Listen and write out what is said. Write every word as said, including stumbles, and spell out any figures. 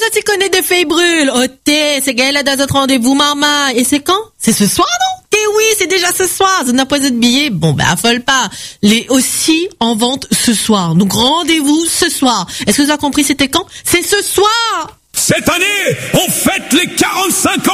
t'y connais de filles brûles. Oh, t'es, c'est Gaëlle dans notre rendez-vous, maman. Et c'est quand? C'est ce soir, non? Eh oui, c'est déjà ce soir. Ça n'a pas de billets. Bon, ben, affole pas. Les aussi en vente ce soir. Donc, rendez-vous ce soir. Est-ce que vous avez compris c'était quand? C'est ce soir! Cette année, on fête les quarante-cinq